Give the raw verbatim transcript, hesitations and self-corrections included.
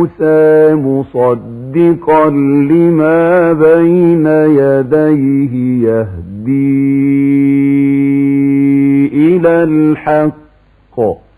موسى مصدقا لما بين يديه يهدي إلى الحق